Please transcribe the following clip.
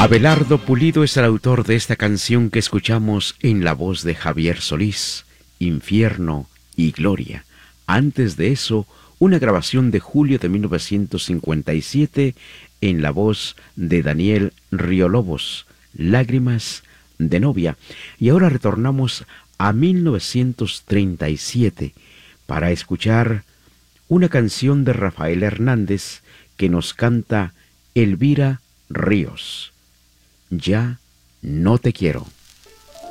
Abelardo Pulido es el autor de esta canción que escuchamos en la voz de Javier Solís, Infierno y Gloria. Antes de eso, una grabación de julio de 1957 en la voz de Daniel Riolobos, Lágrimas de novia. Y ahora retornamos a 1937 para escuchar una canción de Rafael Hernández que nos canta Elvira Ríos. Ya no te quiero.